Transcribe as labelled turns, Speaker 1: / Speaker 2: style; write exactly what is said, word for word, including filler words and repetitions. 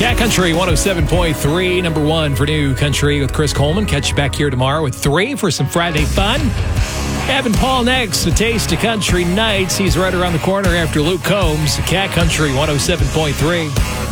Speaker 1: Cat Country one oh seven point three, number one for New Country with Chris Coleman. Catch you back here tomorrow with three for some Friday fun. Evan Paul next, the Taste of Country Nights. He's right around the corner after Luke Combs. Cat Country one oh seven point three.